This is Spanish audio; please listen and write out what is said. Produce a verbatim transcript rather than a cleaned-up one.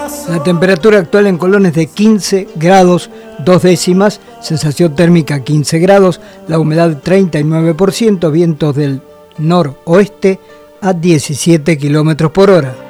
La temperatura actual en Colón es de quince grados dos décimas, sensación térmica quince grados, la humedad treinta y nueve por ciento, vientos del noroeste a diecisiete kilómetros por hora.